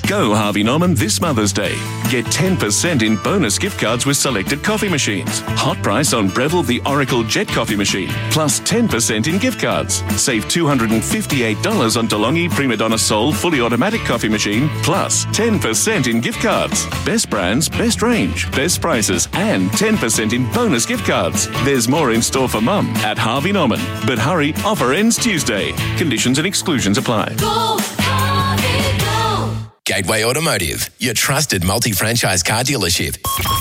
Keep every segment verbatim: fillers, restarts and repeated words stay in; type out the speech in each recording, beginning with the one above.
Go Harvey Norman this Mother's Day. Get ten percent in bonus gift cards with selected coffee machines. Hot price on Breville the Oracle Jet Coffee Machine, plus ten percent in gift cards. Save two hundred fifty-eight dollars on DeLonghi Prima Donna Soul Fully Automatic Coffee Machine, plus ten percent in gift cards. Best brands, best range, best prices, and ten percent in bonus gift cards. There's more in store for Mum at Harvey Norman. But hurry, offer ends Tuesday. Conditions and exclusions apply. Go, Harvey, go. Gateway Automotive, your trusted multi-franchise car dealership.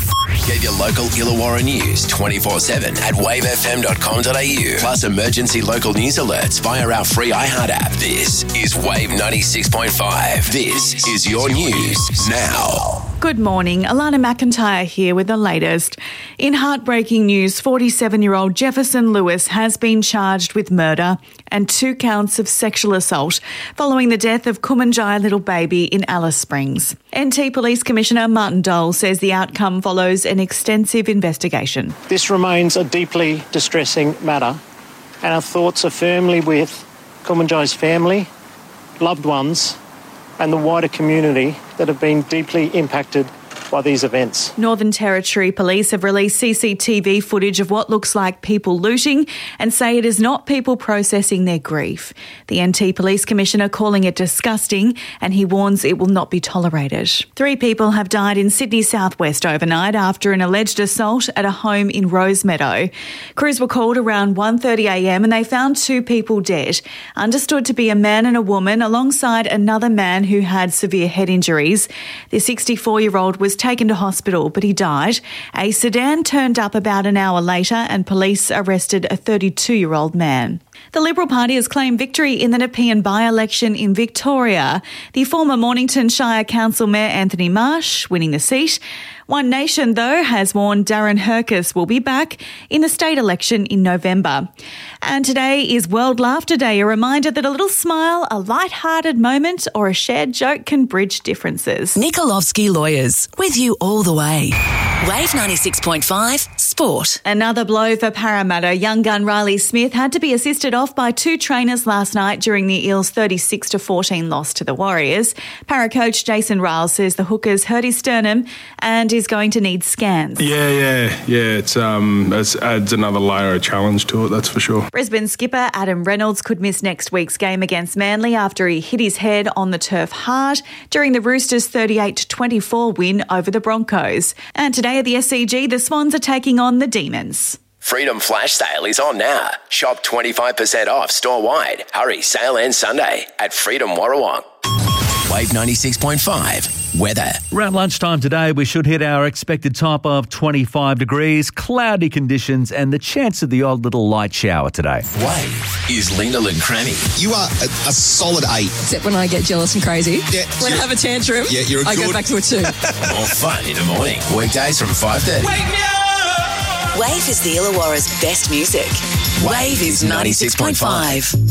Get your local Illawarra news twenty-four seven at wave f m dot com dot a u. Plus emergency local news alerts via our free iHeart app. This is Wave ninety-six point five. This is your news now. Good morning. Alana McIntyre here with the latest. In heartbreaking news, forty-seven-year-old Jefferson Lewis has been charged with murder and two counts of sexual assault following the death of Kumanjai little baby in Alice Springs. N T Police Commissioner Martin Dole says the outcome follows an extensive investigation. This remains a deeply distressing matter, and our thoughts are firmly with Kumanjai's family, loved ones, and the wider community that have been deeply impacted by these events. Northern Territory Police have released C C T V footage of what looks like people looting and say it is not people processing their grief. The N T Police Commissioner calling it disgusting, and he warns it will not be tolerated. Three people have died in Sydney southwest overnight after an alleged assault at a home in Rosemeadow. Crews were called around one thirty a m and they found two people dead, understood to be a man and a woman, alongside another man who had severe head injuries. The sixty-four-year-old was taken to hospital, but he died. A sedan turned up about an hour later and police arrested a thirty-two-year-old man. The Liberal Party has claimed victory in the Nepean by-election in Victoria. The former Mornington Shire Council Mayor Anthony Marsh winning the seat. One Nation, though, has warned Darren Hercus will be back in the state election in November. And today is World Laughter Day, a reminder that a little smile, a light-hearted moment or a shared joke can bridge differences. Nikolovsky Lawyers, with you all the way. Wave ninety-six point five, Sport. Another blow for Parramatta. Young gun Riley Smith had to be assisted off by two trainers last night during the Eels' thirty-six to fourteen loss to the Warriors. Para coach Jason Riles says the Hookers hurt his sternum and is going to need scans. Yeah, yeah, yeah. It's um, it adds another layer of challenge to it, that's for sure. Brisbane skipper Adam Reynolds could miss next week's game against Manly after he hit his head on the turf hard during the Roosters' thirty-eight to twenty-four win over the Broncos. And today at the S C G, the Swans are taking on the Demons. Freedom Flash Sale is on now. Shop twenty-five percent off store-wide. Hurry, sale ends Sunday at Freedom Warrawong. Wave ninety-six point five. Weather. Around lunchtime today, we should hit our expected top of twenty-five degrees, cloudy conditions, and the chance of the odd little light shower today. Wave is Linda and Cranny. You are a, a solid eight. Except when I get jealous and crazy. Yeah, when I have a tantrum, yeah, you're a I good... go back to a two. More fun in the morning. Weekdays from five thirty. Wake me up! Wave is the Illawarra's best music. Wave is ninety-six point five.